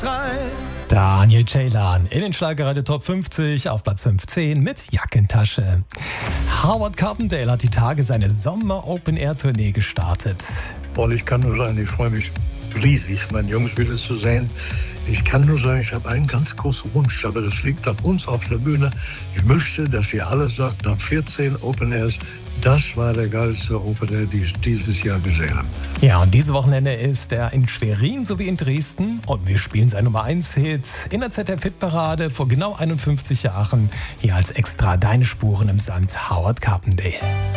rein. Daniel Ceylan in den Schlagerradio Top 50 auf Platz 15 mit Jackentasche. Howard Carpendale hat die Tage seine Sommer-Open-Air-Tournee gestartet. Und ich kann nur sagen, ich freue mich riesig, meine Jungs wieder zu sehen. Ich kann nur sagen, ich habe einen ganz großen Wunsch, aber das liegt an uns auf der Bühne. Ich möchte, dass ihr alle sagt, nach 14 Open Airs, das war der geilste Open Air, den ich dieses Jahr gesehen habe. Ja, und dieses Wochenende ist er in Schwerin sowie in Dresden. Und wir spielen sein Nummer 1-Hit in der ZDF-Hitparade vor genau 51 Jahren. Hier als Extra Deine Spuren im Sand, Howard Carpendale.